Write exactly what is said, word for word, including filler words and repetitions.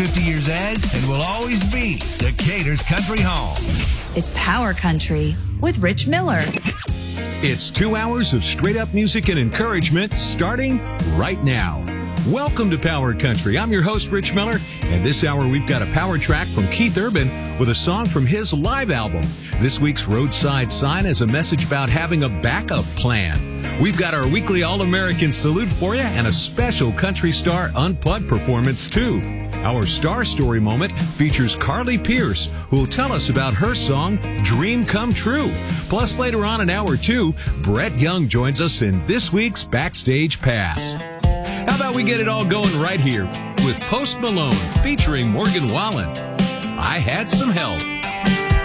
fifty years as and will always be Decatur's country home. It's Power Country with Rich Miller. It's two hours of straight-up music and encouragement starting right now. Welcome to Power Country. I'm your host, Rich Miller, and this hour we've got a power track from Keith Urban with a song from his live album. This week's Roadside Sign is a message about having a backup plan. We've got our weekly All-American Salute for you and a special Country Star Unplugged performance, too. Our Star Story moment features Carly Pierce, who will tell us about her song, Dream Come True. Plus, later on in hour two, Brett Young joins us in this week's Backstage Pass. How about we get it all going right here with Post Malone featuring Morgan Wallen. I Had Some Help.